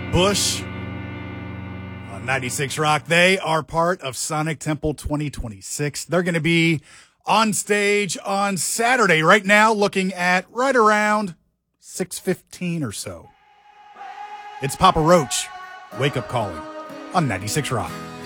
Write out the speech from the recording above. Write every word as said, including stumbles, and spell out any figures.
Bush on ninety-six Rock. They are part of Sonic Temple twenty twenty-six. They're going to be on stage on Saturday right now, looking at right around six fifteen or so. It's Papa Roach, Wake Up Calling on ninety-six Rock.